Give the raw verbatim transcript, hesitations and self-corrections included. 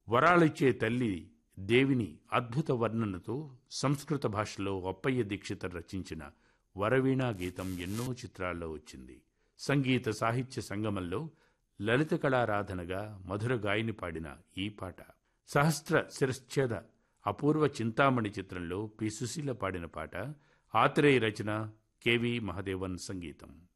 వరాలిచ్చే తల్లి దేవిని అద్భుత వర్ణనతో సంస్కృత భాషలో అప్పయ్య దీక్షితర్ రచించిన వరవీణా గీతం ఎన్నో చిత్రాల్లో వచ్చింది. సంగీత సాహిత్య సంగమంలో లలిత కళారాధనగా మధుర గాయని పాడిన ఈ పాట సహస్ర శిరశ్ఛేద అపూర్వ చింతామణి చిత్రంలో పి సుశీల పాడిన పాట. ఆత్రేయ రచన, కెవి మహదేవన్ సంగీతం.